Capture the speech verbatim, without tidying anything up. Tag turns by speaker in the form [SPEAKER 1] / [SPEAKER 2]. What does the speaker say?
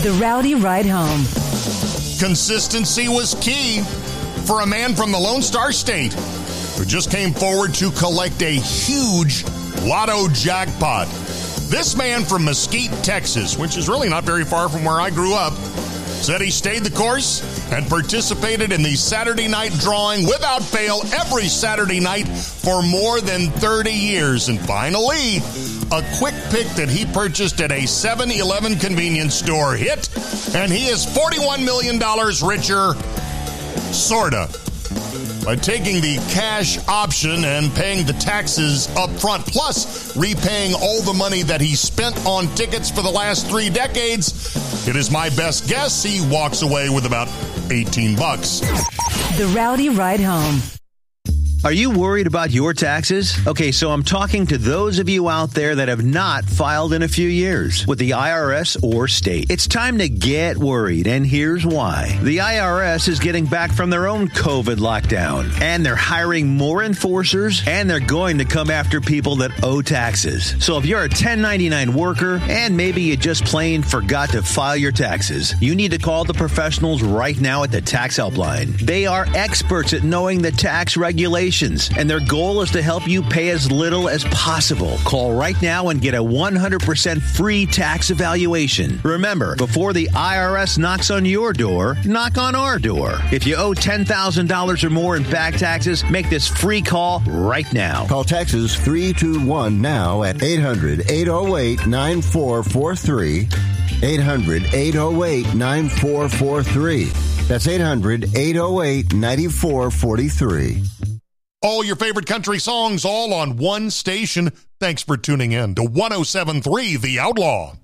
[SPEAKER 1] The Rowdy Ride Home.
[SPEAKER 2] Consistency was key for a man from the Lone Star State who just came forward to collect a huge lotto jackpot. This man from Mesquite, Texas, which is really not very far from where I grew up, said he stayed the course and participated in the Saturday night drawing without fail every Saturday night for more than thirty years. And finally, a quick pick that he purchased at a seven eleven convenience store hit, and he is forty-one million dollars richer, sorta, by taking the cash option and paying the taxes up front, plus repaying all the money that he spent on tickets for the last three decades. It is my best guess he walks away with about eighteen bucks.
[SPEAKER 1] The Rowdy Ride Home.
[SPEAKER 3] Are you worried about your taxes? Okay, so I'm talking to those of you out there that have not filed in a few years with the I R S or state. It's time to get worried, and here's why. The I R S is getting back from their own COVID lockdown, and they're hiring more enforcers, and they're going to come after people that owe taxes. So if you're a ten ninety-nine worker, and maybe you just plain forgot to file your taxes, you need to call the professionals right now at the Tax Helpline. They are experts at knowing the tax regulations, and their goal is to help you pay as little as possible. Call right now and get a one hundred percent free tax evaluation. Remember, before the I R S knocks on your door, knock on our door. If you owe ten thousand dollars or more in back taxes, make this free call right now.
[SPEAKER 4] Call taxes three two one now at eight hundred, eight oh eight, nine four four three. eight hundred, eight oh eight, nine four four three. That's eight hundred, eight oh eight, nine four four three.
[SPEAKER 2] All your favorite country songs all on one station. Thanks for tuning in to one oh seven point three The Outlaw.